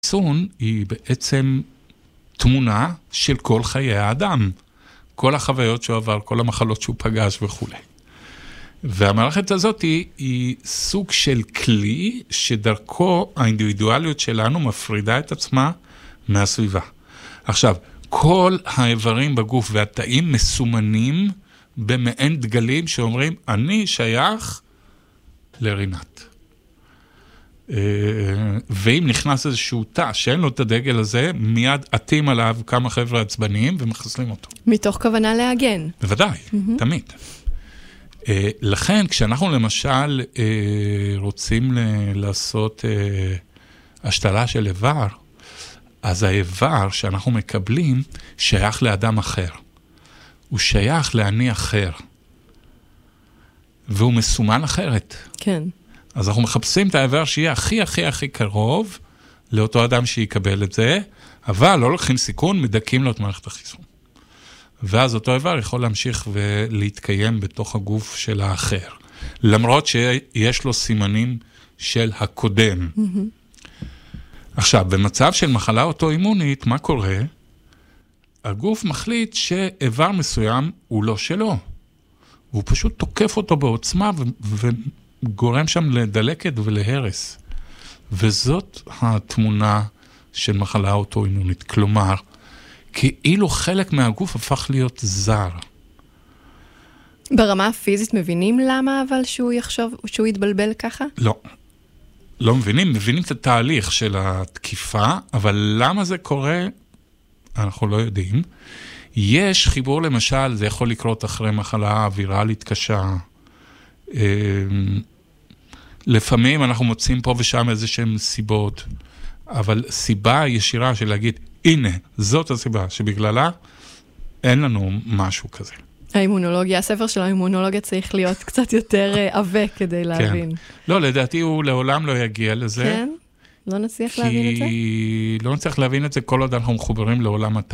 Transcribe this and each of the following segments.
חיסון היא בעצם תמונה של כל חיי האדם. כל החוויות שהוא עבר, כל המחלות שהוא פגש וכו'. והמערכת הזאת היא סוג של כלי שדרכו האינדיבידואליות שלנו מפרידה את עצמה מהסביבה. עכשיו, כל האיברים בגוף והתאים מסומנים במעין דגלים שאומרים, אני שייך לרינת. ואם נכנס איזשהו תא שאין לו את הדגל הזה, מיד עטים עליו כמה חבר'ה עצבניים ומחסלים אותו. מתוך כוונה להגן. בוודאי, תמיד. לכן, כשאנחנו למשל רוצים לעשות השתלה של איבר, אז האיבר שאנחנו מקבלים שייך לאדם אחר. הוא שייך לעני אחר. והוא מסומן אחרת. כן. אז אנחנו מחפשים את האיבר שיהיה הכי הכי הכי קרוב לאותו אדם שיקבל את זה, אבל לא לוקחים סיכון, מדקים לו את מערכת החיסון. ואז אותו איבר יכול להמשיך ולהתקיים בתוך הגוף של האחר. למרות שיש לו סימנים של הקודם. עכשיו, במצב של מחלה אוטואימונית, מה קורה? הגוף מחליט שאיבר מסוים הוא לא שלו. הוא פשוט תוקף אותו בעוצמה וגורם שם לדלקת ולהרס. וזאת התמונה של מחלה אוטואימונית. כלומר, כאילו חלק מהגוף הפך להיות זר. ברמה הפיזית מבינים למה אבל שהוא יחשוב, שהוא יתבלבל ככה? לא. לא מבינים, מבינים את התהליך של התקיפה, אבל למה זה קורה, אנחנו לא יודעים. יש חיבור למשל, זה יכול לקרות אחרי מחלה ויראלית קשה. לפעמים אנחנו מוצאים פה ושם איזשהם סיבות, אבל סיבה ישירה של להגיד, הנה, זאת הסיבה שבגללה אין לנו משהו כזה. האימונולוגיה, הספר של האימונולוגיה צריך להיות קצת יותר עבה כדי להבין. כן. לא, לדעתי הוא לעולם לא יגיע לזה. כן? לא נצליח להבין את זה? כי לא נצליח להבין את זה כל עוד אנחנו מחוברים לעולם התא.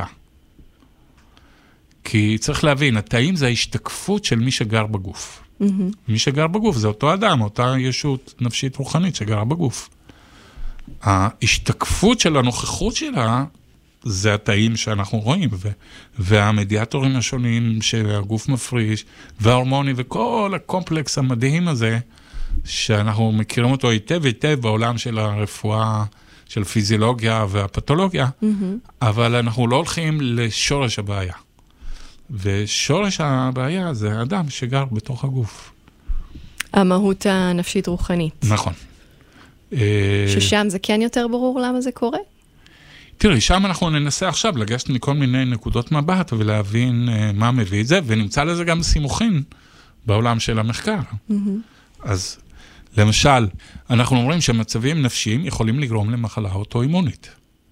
כי צריך להבין, התאים זה ההשתקפות של מי שגר בגוף. מי שגר בגוף זה אותו אדם, אותה ישות נפשית רוחנית שגרה בגוף. ההשתקפות של הנוכחות שלה, זה התאים שאנחנו רואים, והמדיאטורים השונים שהגוף מפריש, וההורמונים וכל הקומפלקס המדהים הזה, שאנחנו מכירים אותו היטב היטב בעולם של הרפואה, של הפיזיולוגיה והפתולוגיה, אבל אנחנו לא הולכים לשורש הבעיה. ושורש הבעיה זה האדם שגר בתוך הגוף. המהות הנפשית רוחנית. נכון. ששם זה כן יותר ברור למה זה קורה? תראי, שם אנחנו ננסה עכשיו לגשת מכל מיני נקודות מבט ולהבין מה מביא את זה, ונמצא לזה גם סימוכין בעולם של המחקר. אז למשל, אנחנו אומרים שמצבים נפשיים יכולים לגרום למחלה אוטואימונית.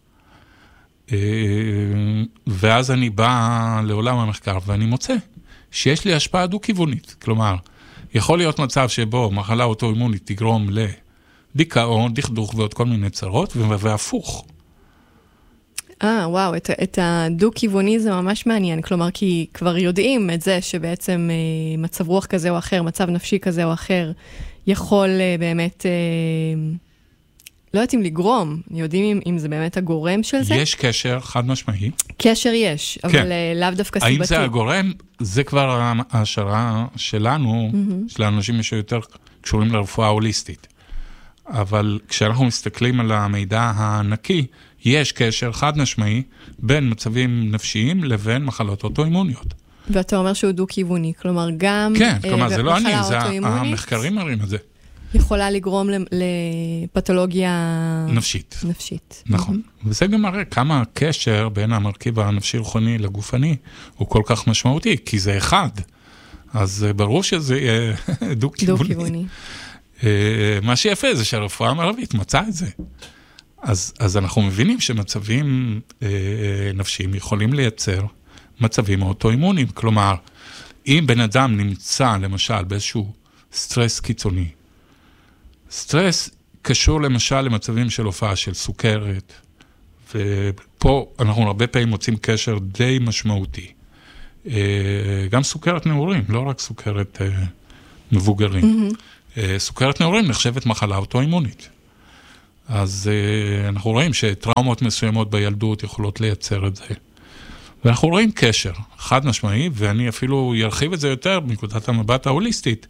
ואז אני בא לעולם המחקר ואני מוצא שיש לי השפעה דו-כיוונית. כלומר, יכול להיות מצב שבו מחלה אוטואימונית תגרום לדיכאון, דכדוך ועוד כל מיני צרות, והפוך. וואו, את הדו-כיווני זה ממש מעניין. כלומר, כי כבר יודעים את זה שבעצם מצב רוח כזה או אחר, מצב נפשי כזה או אחר, יכול באמת, לא יודעים לגרום, יודעים אם זה באמת הגורם של זה? יש קשר חד משמעי. קשר יש, אבל לאו דווקא סיבתי. האם זה הגורם? זה כבר ההשערה שלנו, של האנשים שיותר קשורים לרפואה הוליסטית. אבל כשאנחנו מסתכלים על המידע הנקי, יש קשר חד משמעי בין מצבים נפשיים לבין מחלות אוטואימוניות. ואתה אומר שהוא דו-כיווני, כלומר גם כן, כלומר זה לא אני, זה אוטואימונית המחקרים מראים את זה. יכולה לגרום לפתולוגיה נפשית. נכון. וזה גם מראה כמה הקשר בין המרכיב הנפשי-רוחני לגופני הוא כל כך משמעותי, כי זה אחד. אז ברור שזה יהיה דו-כיווני. מה שיפה זה שהרפואה המערבית מצאה את זה. אז אנחנו מבינים שמצבים נפשיים יכולים לייצר מצבים אוטואימוניים. כלומר, אם בן אדם נמצא למשל באיזשהו סטרס קיצוני, סטרס קשור למשל למצבים של הופעה של סוכרת, ופה אנחנו הרבה פעמים מוצאים קשר די משמעותי. גם סוכרת נעורים, לא רק סוכרת מבוגרים. סוכרת נעורים נחשבת מחלה אוטואימונית. אז אנחנו רואים שטראומות מסוימות בילדות יכולות לייצר את זה. ואנחנו רואים קשר חד משמעי, ואני אפילו ירחיב את זה יותר בנקודת המבט ההוליסטית,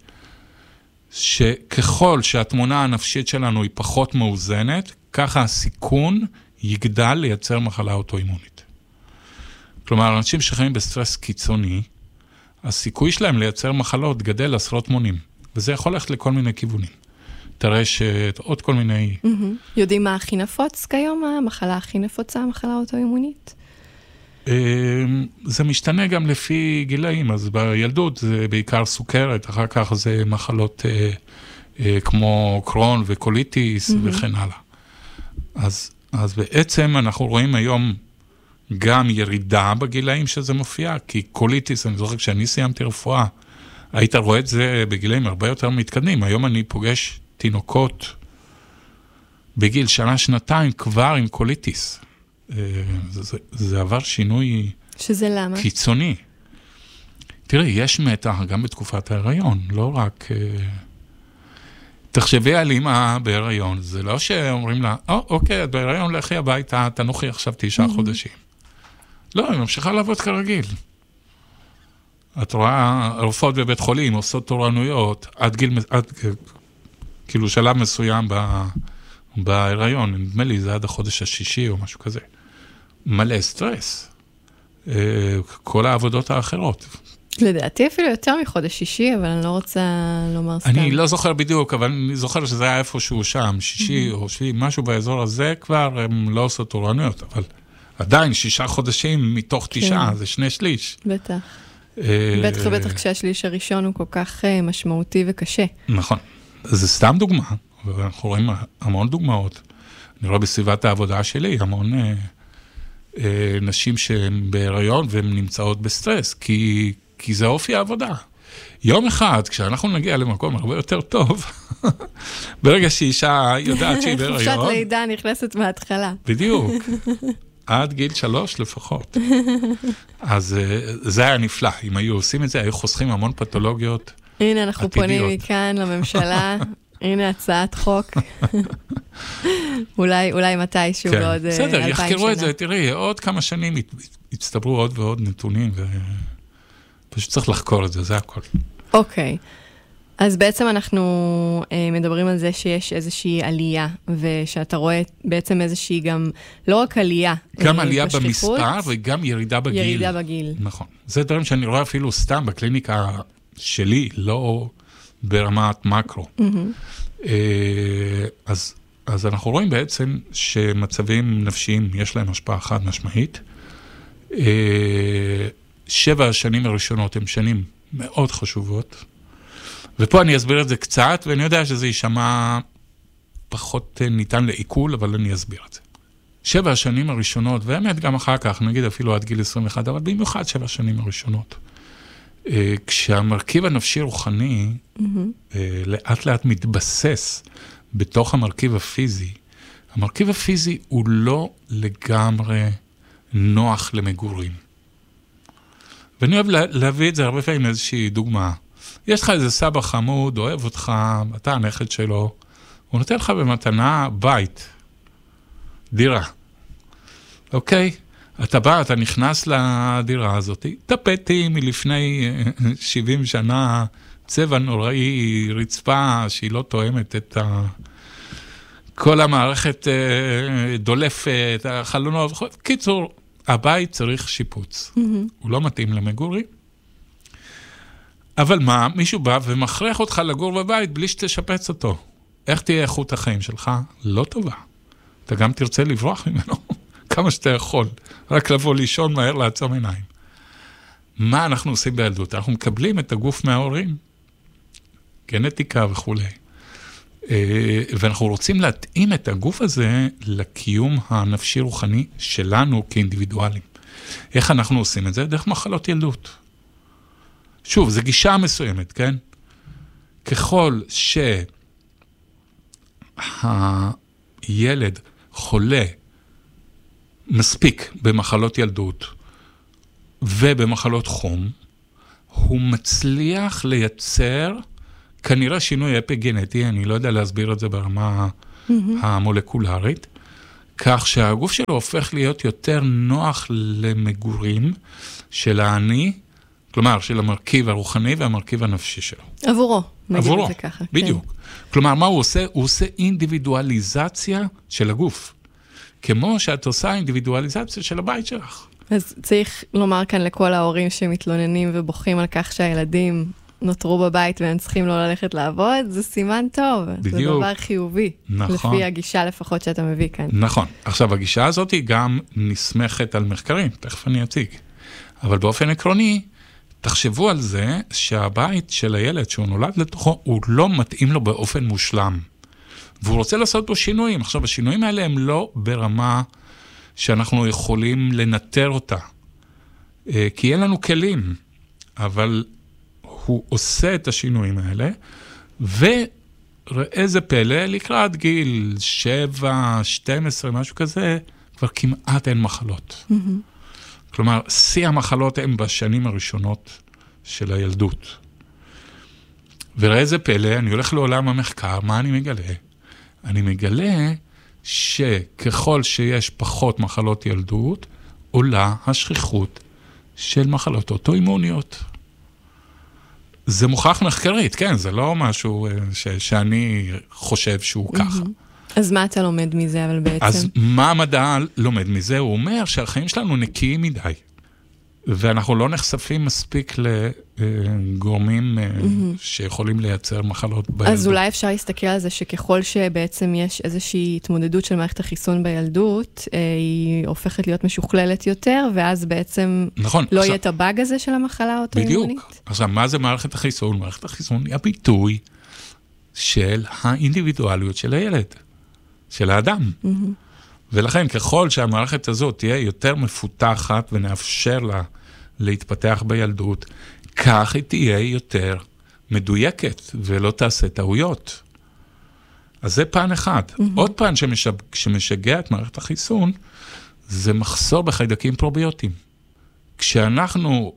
שככל שהתמונה הנפשית שלנו היא פחות מאוזנת, ככה הסיכון יגדל לייצר מחלה אוטואימונית. כלומר, אנשים שחיים בסטרס קיצוני, הסיכוי שלהם לייצר מחלות גדל עשרות מונים, וזה יכול ללכת לכל מיני כיוונים. טרשת, עוד כל מיני... יודעים מה הכי נפוץ כיום? המחלה הכי נפוצה, המחלה האוטואימונית? זה משתנה גם לפי גילאים, אז בילדות זה בעיקר סוכרת, אחר כך זה מחלות כמו קרון וקוליטיס וכן הלאה. אז בעצם אנחנו רואים היום גם ירידה בגילאים שזה מופיע, כי קוליטיס, אני זוכר כשאני סיימתי רפואה, היית רואה את זה בגילאים הרבה יותר מתקדמים. היום אני פוגש תינוקות בגיל שנה, שנתיים כבר עם קוליטיס. זה עבר שינוי שזה למה? קיצוני. תראי, יש מתח גם בתקופת ההיריון, לא רק... תחשבי על אמא בהיריון, זה לא שאומרים לה, אוקיי, את בהיריון לכי הביתה, תנוחי עכשיו 9 חודשים. לא, היא ממשיכה לעבוד כרגיל. את רואה רופאות בבית חולים, עושות תורנויות, עד כאילו שלב מסוים בהיריון, נדמה לי זה עד החודש השישי או משהו כזה. מלא סטרס. כל העבודות האחרות. לדעתי אפילו יותר מחודש שישי, אבל אני לא רוצה לומר סתם. אני לא זוכר בדיוק, אבל אני זוכר שזה היה איפשהו שם, שישי או שביעי, משהו באזור הזה כבר, הם לא עושות תורנויות, אבל עדיין 6 חודשים מתוך 9, זה 2/3. בטח. בטח כשהשליש הראשון הוא כל כך משמעותי וקשה. נכון. זה סתם דוגמה, ואנחנו רואים המון דוגמאות. אני רואה בסביבת העבודה שלי המון נשים שהן בהיריון והן נמצאות בסטרס, כי זה אופי העבודה. יום אחד, כשאנחנו נגיע למקום הרבה יותר טוב, ברגע שאישה יודעת שהיא בהיריון... חופשת לידה נכנסת מההתחלה. בדיוק. עד גיל 3 לפחות. אז זה היה נפלא. אם היו עושים את זה, היו חוסכים המון פתולוגיות עתידיות. הנה, אנחנו פונים מכאן לממשלה. הנה הצעת חוק. אולי מתישהו בעוד 2,000 שנה. בסדר, יחקרו את זה. תראי, עוד כמה שנים הצטברו עוד ועוד נתונים, ופשוט צריך לחקור את זה, זה הכל. אוקיי. אז בעצם אנחנו מדברים על זה שיש איזושהי עלייה, ושאתה רואה בעצם איזושהי גם, לא רק עלייה גם עלייה במספר וגם ירידה בגיל. ירידה בגיל. נכון. זה דברים שאני רואה אפילו סתם בקליניקה שלי, לא ברמת מקרו. אז אנחנו רואים בעצם שמצבים נפשיים יש להם השפעה חד משמעית. 7 השנים הראשונות הן שנים מאוד חשובות. ופה אני אסביר את זה קצת, ואני יודע שזה יישמע פחות ניתן לעיכול, אבל אני אסביר את זה. 7 השנים הראשונות, והאמת גם אחר כך, נגיד אפילו עד גיל 21, אבל במיוחד 7 השנים הראשונות. כשהמרכיב הנפשי-רוחני לאט לאט מתבסס בתוך המרכיב הפיזי, המרכיב הפיזי הוא לא לגמרי נוח למגורים. ואני אוהב להביא את זה הרבה פעמים איזושהי דוגמה. יש לך איזה סבא חמוד, אוהב אותך, אתה הנכד שלו, הוא נותן לך במתנה בית, דירה. אוקיי? אתה בא, אתה נכנס לדירה הזאת, טפטי מלפני 70 שנה, צבע נוראי, רצפה שהיא לא תואמת את כל המערכת דולפת, החלונות, קיצור, הבית צריך שיפוץ. הוא לא מתאים למגורים. אבל מה, מישהו בא ומכריח אותך לגור בבית בלי שתשפץ אותו. איך תהיה איכות החיים שלך? לא טובה. אתה גם תרצה לברוח ממנו כמה שאתה יכול. רק לבוא לישון מהר לעצום עיניים. מה אנחנו עושים בילדות? אנחנו מקבלים את הגוף מההורים, גנטיקה וכו'. ואנחנו רוצים להתאים את הגוף הזה לקיום הנפשי-רוחני שלנו כאינדיבידואלים. איך אנחנו עושים את זה? דרך מחלות ילדות. שוב, זו גישה מסוימת, כן? ככל שהילד חולה מספיק במחלות ילדות ובמחלות חום, הוא מצליח לייצר כנראה שינוי אפיגנטי, אני לא יודע להסביר את זה ברמה המולקולרית, כך שהגוף שלו הופך להיות יותר נוח למגורים של האני, כלומר, של המרכיב הרוחני והמרכיב הנפשי שלו. עבורו, נגיד עבורו, את זה ככה. בדיוק. כן. כלומר, מה הוא עושה? הוא עושה אינדיבידואליזציה של הגוף. כמו שאת עושה אינדיבידואליזציה של הבית שלך. אז צריך לומר כאן לכל ההורים שמתלוננים ובוכים על כך שהילדים נותרו בבית והם צריכים לא ללכת לעבוד, זה סימן טוב. בדיוק. זה דבר חיובי. נכון. לפי הגישה לפחות שאתה מביא כאן. נכון. עכשיו, הגישה הזאת היא גם נסמכת על מחקרים, תכף אני אציג. אבל באופן עקרוני, תחשבו על זה שהבית של הילד שהוא נולד לתוכו, הוא לא מתאים לו באופן מושלם. והוא רוצה לעשות בו שינויים. עכשיו, השינויים האלה הם לא ברמה שאנחנו יכולים לנטר אותה. כי אין לנו כלים. אבל הוא עושה את השינויים האלה, וראה זה פלא, לקראת גיל 7, 12, משהו כזה, כבר כמעט אין מחלות. כלומר, שיא המחלות הם בשנים הראשונות של הילדות. וראה זה פלא, אני הולך לעולם המחקר, מה אני מגלה? אני מגלה שככל שיש פחות מחלות ילדות, עולה השכיחות של מחלות אוטואימוניות. זה מוכח מחקרית, כן, זה לא משהו שאני חושב שהוא ככה. אז מה אתה לומד מזה, אבל בעצם? אז מה המדע לומד מזה? הוא אומר שהחיים שלנו נקיים מדי, ואנחנו לא נחשפים מספיק לגורמים שיכולים לייצר מחלות בילדות. אז אולי אפשר להסתכל על זה שככל שבעצם יש איזושהי התמודדות של מערכת החיסון בילדות, היא הופכת להיות משוכללת יותר, ואז בעצם נכון, לא יהיה את הבאג הזה של המחלה האוטואימונית? בדיוק. עכשיו, מה זה מערכת החיסון? מערכת החיסון היא הביטוי של האינדיבידואליות של הילד, של האדם. ולכן, ככל שהמערכת הזאת תהיה יותר מפותחת ונאפשר לה להתפתח בילדות, כך היא תהיה יותר מדויקת ולא תעשה טעויות. אז זה פן אחד. עוד פן שמשגע את מערכת החיסון, זה מחסור בחיידקים פרוביוטיים. כשאנחנו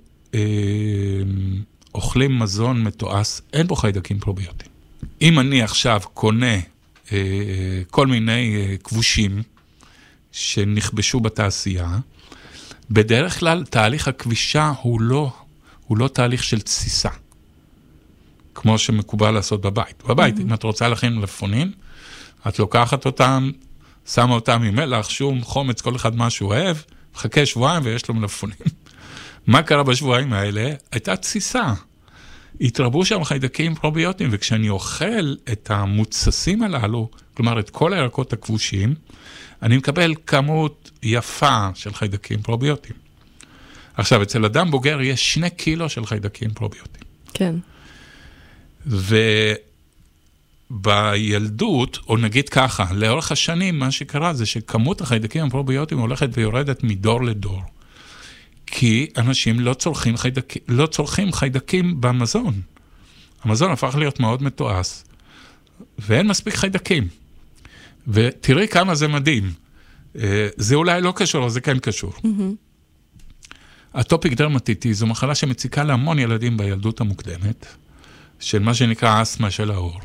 אוכלים מזון מתועש, אין בו חיידקים פרוביוטיים. אם אני עכשיו קונה כל מיני כבושים, שנכבשו בתעשייה, בדרך כלל תהליך הכבישה הוא לא תהליך של תסיסה, כמו שמקובל לעשות בבית. בבית, אם את רוצה להכין מלפפונים, את לוקחת אותם, שמה אותם עם מלח, שום, חומץ, כל אחד מה שהוא אוהב, מחכה שבועיים ויש לו מלפפונים. מה קרה בשבועיים האלה? הייתה תסיסה. התרבו שם חיידקים פרוביוטיים, וכשאני אוכל את המוצסים הללו, כלומר את כל הירקות הכבושים, אני מקבל כמות יפה של חיידקים פרוביוטיים. עכשיו, אצל אדם בוגר יש 2 קילו של חיידקים פרוביוטיים. כן. ובילדות, או נגיד ככה, לאורך השנים, מה שקרה זה שכמות החיידקים הפרוביוטיים הולכת ויורדת מדור לדור. כי אנשים לא צורכים חיידקים במזון. המזון הפך להיות מאוד מתועש, ואין מספיק חיידקים. ותראי כמה זה מדהים. זה אולי לא קשור, אבל זה כן קשור. אטופיק דרמטיטיס זו מחלה שמציקה להמון ילדים בילדות המוקדמת, של מה שנקרא אסתמה של העור.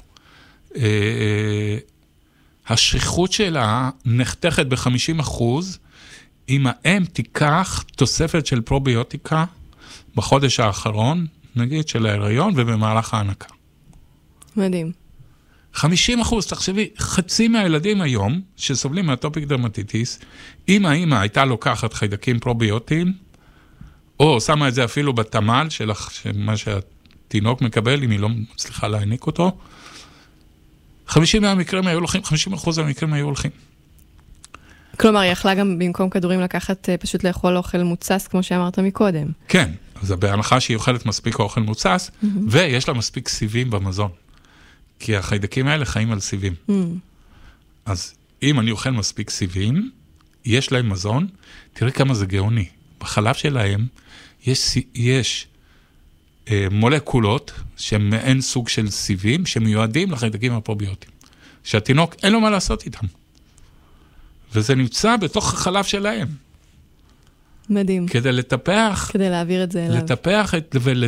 השכיחות שלה נחתכת ב-50%, אם האם תיקח תוספת של פרוביוטיקה בחודש האחרון, נגיד של ההיריון ובמהלך ההנקה. מדהים. 50%, תחשבי, חצי מהילדים היום שסובלים מאטופיק דרמטיטיס, אם האמא הייתה לוקחת חיידקים פרוביוטיים, או שמה את זה אפילו בתמל של מה שהתינוק מקבל, אם היא לא מצליחה להעניק אותו, 50% מהמקרים היו הולכים. כלומר, היא יכלה גם במקום כדורים לקחת, פשוט לאכול אוכל מוצס, כמו שאמרת מקודם. כן, אז בהנחה שהיא אוכלת מספיק אוכל מוצס, ויש לה מספיק סיבים במזון. כי החיידקים האלה חיים על סיבים. אז אם אני אוכל מספיק סיבים, יש להם מזון, תראי כמה זה גאוני. בחלב שלהם יש מולקולות שהן מעין סוג של סיבים, שמיועדים לחיידקים הפרוביוטיים. שהתינוק אין לו מה לעשות איתם. וזה נמצא בתוך החלב שלהם. מדהים. כדי להעביר את זה אליו. לטפח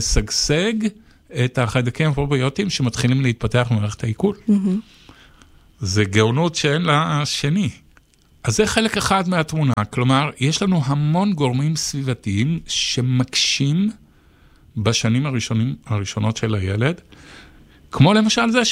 ולסגסג את החיידקים הפרוביוטיים שמתחילים להתפתח במערכת העיכול. זה גאונות שאין לה שני. אז זה חלק אחד מהתמונה, כלומר, יש לנו המון גורמים סביבתיים שמקשים בשנים הראשונות של הילד, כמו למשל זה